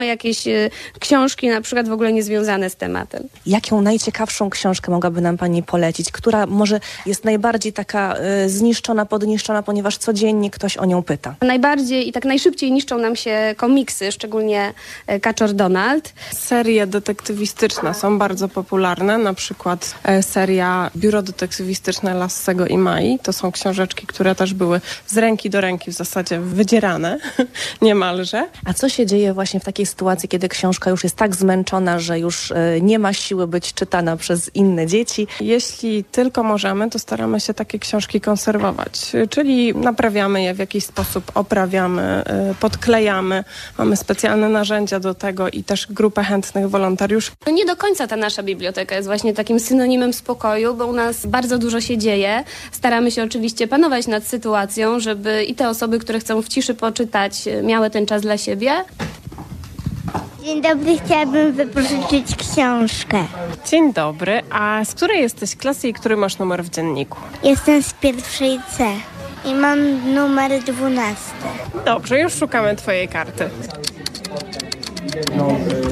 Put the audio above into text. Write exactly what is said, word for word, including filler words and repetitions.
jakieś y, książki na przykład w ogóle niezwiązane z tematem. Jaką najciekawszą książkę mogłaby nam pani polecić? Która może jest najbardziej taka y, zniszczona, podniszczona, ponieważ codziennie ktoś o nią pyta? Najbardziej i tak najszybciej niszczą nam się komiksy, szczególnie y, Kaczor Donald. Serie detektywistyczne są bardzo popularne, na przykład e, seria Biuro Detektywistyczne Lassego i Mai. To są książeczki, które też były z ręki do ręki w zasadzie wydzierane, niemalże. A co się dzieje właśnie w takiej sytuacji, kiedy książka już jest tak zmęczona, że już y, nie ma siły być czytana przez inne dzieci? Jeśli tylko możemy, to staramy się takie książki konserwować, czyli naprawiamy je w jakiś sposób, oprawiamy, y, podklejamy. Mamy specjalne narzędzia do tego i też grupę chętnych wolontariuszy. No nie do końca ta nasza biblioteka jest właśnie takim synonimem spokoju, bo u nas bardzo dużo się dzieje. Staramy się oczywiście panować nad sytuacją, żeby i te osoby, które chcą w ciszy poczytać, miały ten czas dla siebie. Dzień dobry, chciałabym wypożyczyć książkę. Dzień dobry, a z której jesteś klasy i który masz numer w dzienniku? Jestem z pierwszej C i mam numer dwunasty. Dobrze, już szukamy twojej karty.